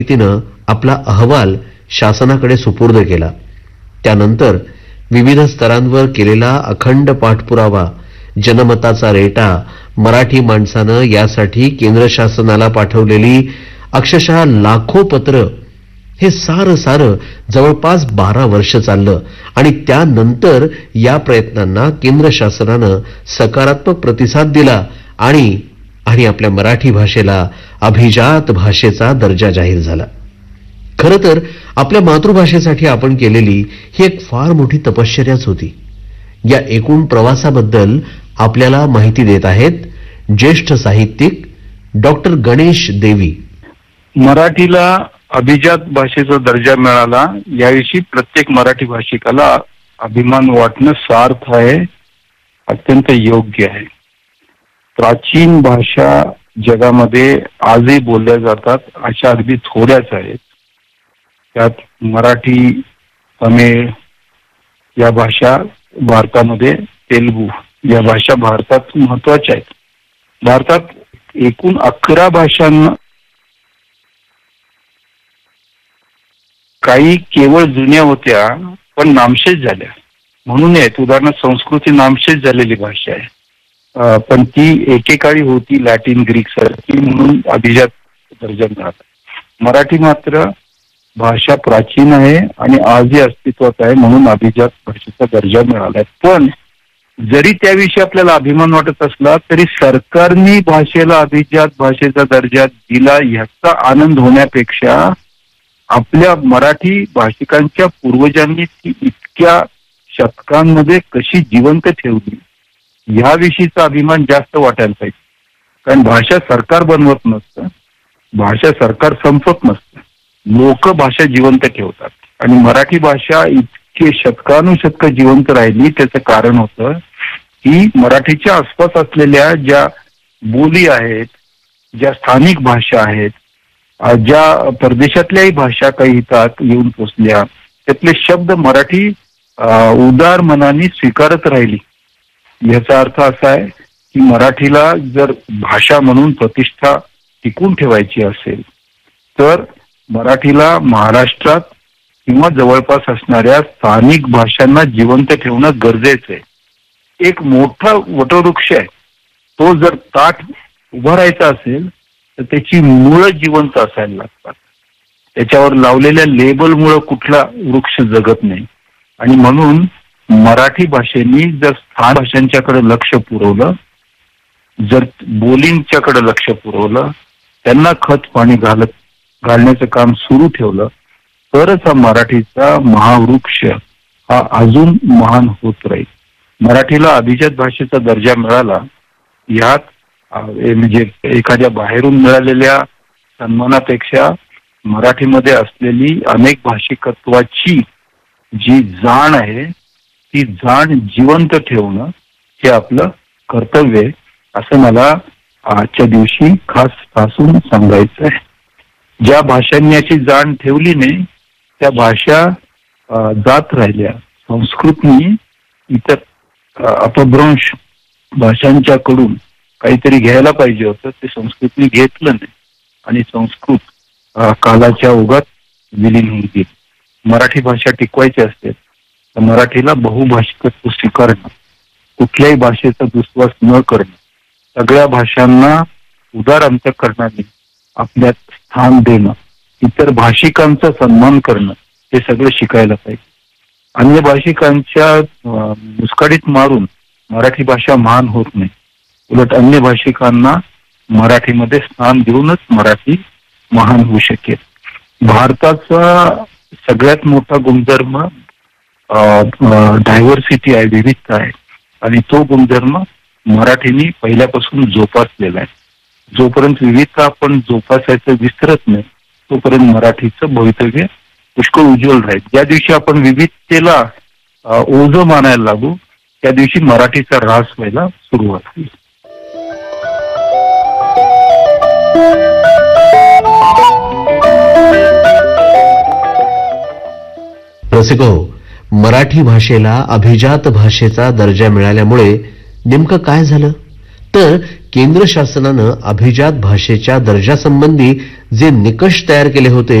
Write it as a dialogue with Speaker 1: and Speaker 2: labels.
Speaker 1: तिनं आपला अहवाल शासनाकडे सुपूर्द केला. त्यानंतर विविध स्तरांवर केलेला अखंड पाठपुरावा, जनमताचा रेटा, मराठी माणसानं यासाठी केंद्र शासनाला पाठवलेली अक्षरशः लाखो पत्र, हे सारं जवळपास 12 वर्ष चाललं आणि त्यानंतर या प्रयत्नांना केंद्र शासनानं सकारात्मक प्रतिसाद दिला आणि आपल्या मराठी भाषेला अभिजात भाषेचा दर्जा जाहीर झाला. खरं तर आपल्या मातृभाषेसाठी आपण केलेली ही एक फार मोठी तपश्चर्याच होती. या एकूण प्रवासाबद्दल आपल्याला माहिती देत आहेत ज्येष्ठ साहित्यिक डॉक्टर गणेश देवी.
Speaker 2: मराठीला अभिजात भाषेचा दर्जा मिळाला याविषयी प्रत्येक मराठी भाषिकाला अभिमान वाटणं सार्थ आहे, अत्यंत योग्य आहे. प्राचीन भाषा जगामध्ये आजही बोलल्या जातात अशा अगदी थोड्याच आहेत. त्यात मराठी, तमिळ या भाषा भारतामध्ये, तेलुगू या भाषा भारतात महत्वाच्या आहेत. भारतात एकूण 11 भाषांना काही केवळ जुन्या होत्या पण नामशेष झाल्या म्हणून आहेत. उदाहरणार्थ संस्कृती नामशेष झालेली भाषा आहे, पण ती एकेकाळी होती लॅटिन, ग्रीक सारखी, म्हणून अभिजात दर्जा मिळाला. मराठी मात्र भाषा प्राचीन आहे आणि आजही अस्तित्वात आहे म्हणून अभिजात भाषेचा दर्जा मिळालाय. पण जरी त्याविषयी आपल्याला अभिमान वाटत असला तरी सरकारने भाषेला अभिजात भाषेचा दर्जा दिला ह्याचा आनंद होण्यापेक्षा आपल्या मराठी भाषिकांच्या पूर्वजांनी ती इतक्या शतकांमध्ये कशी जिवंत ठेवली ह्याविषयीचा अभिमान जास्त वाटायला पाहिजे. कारण भाषा सरकार बनवत नसतं, भाषा सरकार संपत नसतं, लोक भाषा जिवंत ठेवतात. आणि मराठी भाषा इतके शतकानुशतक जिवंत राहिली त्याचं कारण होतं की मराठीच्या आसपास असलेल्या ज्या बोली आहेत, ज्या स्थानिक भाषा आहेत, ज्या परदेशातल्याही भाषा काही इथं येऊन पोचल्या, त्यातले शब्द मराठी उदार मनाने स्वीकारत राहिली. याचा अर्थ असा आहे की मराठीला जर भाषा म्हणून प्रतिष्ठा टिकून ठेवायची असेल तर मराठीला महाराष्ट्रात किंवा जवळपास असणाऱ्या स्थानिक भाषांना जिवंत ठेवणं गरजेचं आहे. एक मोठा वटवृक्ष आहे, तो जर ताठ उभा राहायचा असेल तर त्याची मुळं जिवंत असायला लागतात. त्याच्यावर लावलेल्या लेबलमुळं कुठला वृक्ष जगत नाही. आणि म्हणून मराठी भाषेनी जर स्थान भाषांच्याकडे लक्ष पुरवलं, जर बोलींच्याकडे लक्ष पुरवलं, त्यांना खत पाणी घालण्याचं काम सुरू ठेवलं तरच हा मराठीचा महावृक्ष हा अजून महान होत राहील. मराठीला अभिजात भाषेचा दर्जा मिळाला यात म्हणजे एखाद्या बाहेरून मिळालेल्या सन्मानापेक्षा मराठीमध्ये असलेली अनेक भाषिकत्वाची जी जाण आहे ती जाण जिवंत ठेवणं हे आपलं कर्तव्य आहे असं मला आजच्या दिवशी खास ठासून सांगायचं आहे. ज्या भाषांनी याची जाण ठेवली नाही त्या भाषा जात राहिल्या. संस्कृतनी इतर अपभ्रंश भाषांच्याकडून काहीतरी घ्यायला पाहिजे होतं, ते संस्कृतनी घेतलं नाही आणि संस्कृत कालाच्या ओघात विलीन होऊन गेली. मराठी भाषा टिकवायची असेल तर मराठीला बहुभाषिकत्व स्वीकारणं, कुठल्याही भाषेचा दुस्वास न करणं, सगळ्या भाषांना उदार अंतःकरणाने आपल्यात स्थान देणं, इतर भाषिकांचा सन्मान करणं हे सगळं शिकायला पाहिजे. अन्य भाषिकांच्या मुस्काडीत मारून मराठी भाषा महान होत नाही. उलट अन्य भाषिकांना मराठीमध्ये स्थान देऊनच मराठी महान होऊ शकेल. भारताचा सगळ्यात मोठा गुणधर्म डायव्हर्सिटी आहे, विविधता आहे, आणि तो गुणधर्म मराठीने पहिल्यापासून जोपासलेला आहे. जोपर्यंत विविधता आपण जोपासायचं विसरत नाही तोपर्यंत मराठीचं भवितव्य पुष्कळ उज्ज्वल राहील. ज्या दिवशी आपण विविधतेला ओझं मानायला लागू त्या दिवशी मराठीचा ऱ्हास व्हायला सुरुवात होईल.
Speaker 1: रसिको, मराठी भाषेला अभिजात भाषेचा दर्जा मिळाल्यामुळे नेमकं काय झालं तर केंद्र शासनानं अभिजात भाषेच्या दर्जासंबंधी जे निकष तयार केले होते